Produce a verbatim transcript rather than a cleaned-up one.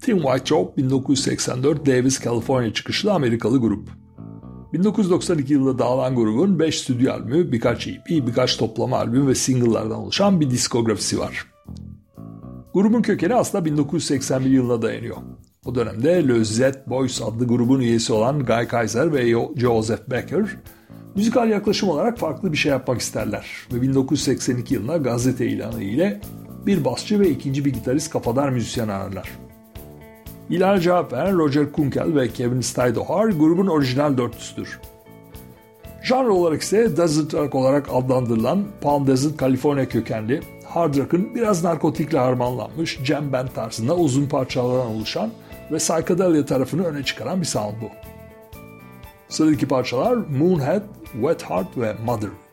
Thin White Rope bin dokuz yüz seksen dört Davis, California çıkışlı Amerikalı grup. bin dokuz yüz doksan iki yılında dağılan grubun beş stüdyo albümü, birkaç E P, birkaç toplama albüm ve single'lardan oluşan bir diskografisi var. Grubun kökeni aslında bin dokuz yüz seksen bir yılına dayanıyor. O dönemde Le Z Boys adlı grubun üyesi olan Guy Kaiser ve Joseph Becker, müzikal yaklaşım olarak farklı bir şey yapmak isterler ve bin dokuz yüz seksen iki yılında gazete ilanı ile bir basçı ve ikinci bir gitarist kafadar müzisyen ararlar. İlana cevap veren Roger Kunkel ve Kevin Stuyvesant grubun orijinal dörtlüsüdür. Janr olarak ise Desert Rock olarak adlandırılan Palm Desert, Kaliforniya kökenli, hard rock'ın biraz narkotikle harmanlanmış jam band tarzında uzun parçalardan oluşan ve psychedelia tarafını öne çıkaran bir sound bu. Sıradaki parçalar Moonhead, Wet Heart ve Mother.